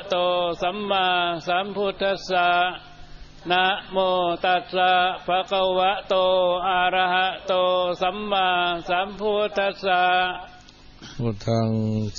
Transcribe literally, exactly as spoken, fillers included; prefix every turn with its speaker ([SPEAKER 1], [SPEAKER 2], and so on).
[SPEAKER 1] โตสัมมาสัมพุทธัสสะนะโมตัสสะภะคะวะโตอะระหะโตสัมมาสัมพุทธัสสะพุทธัง